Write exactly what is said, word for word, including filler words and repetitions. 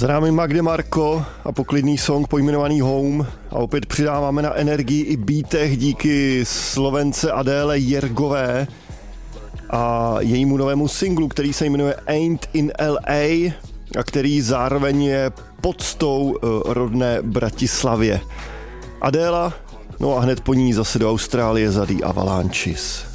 Za námi Magde Marko a poklidný song pojmenovaný Home a opět přidáváme na energii i beatech díky Slovence Adéle Jergové a jejímu novému singlu, který se jmenuje Ain't in L A a který zároveň je poctou rodné Bratislavě. Adéla, no a hned po ní zase do Austrálie za The Avalanches.